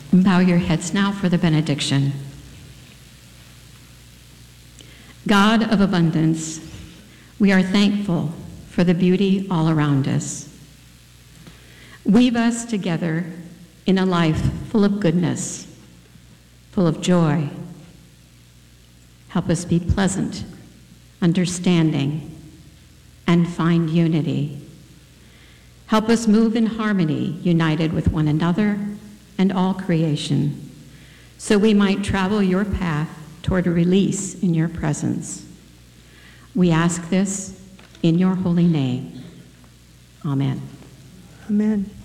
And bow your heads now for the benediction. God of abundance, we are thankful for the beauty all around us. Weave us together in a life full of goodness, full of joy. Help us be pleasant, understanding, and find unity. Help us move in harmony, united with one another and all creation, so we might travel your path toward a release in your presence. We ask this in your holy name. Amen. Amen.